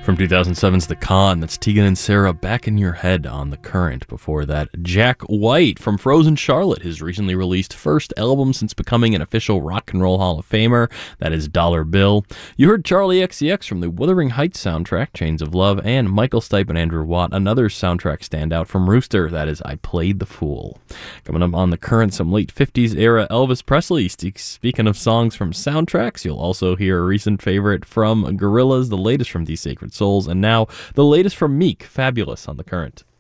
From 2007's The Con, that's Tegan and Sara, Back in Your Head on The Current. Before that, Jack White from Frozen Charlotte, his recently released first album since becoming an official Rock and Roll Hall of Famer, that is Dollar Bill. You heard Charlie XCX from the Wuthering Heights soundtrack, Chains of Love, and Michael Stipe and Andrew Watt, another soundtrack standout from Rooster, that is I Played the Fool. Coming up on The Current, some late 50s era Elvis Presley. Speaking of songs from soundtracks, you'll also hear a recent favorite from Gorillaz, the latest from The Sacred Souls, and now the latest from Meek, Fabulous, on The Current.